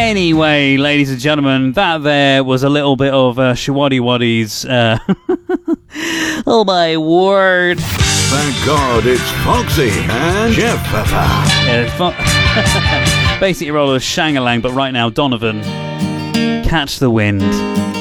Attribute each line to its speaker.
Speaker 1: Anyway, ladies and gentlemen, that there was a little bit of Shawaddy Waddy's. Oh my word.
Speaker 2: Thank God it's Foxy and Jeff Pepper.
Speaker 1: Basically, roll of Shangalang, but right now, Donovan. Catch the Wind.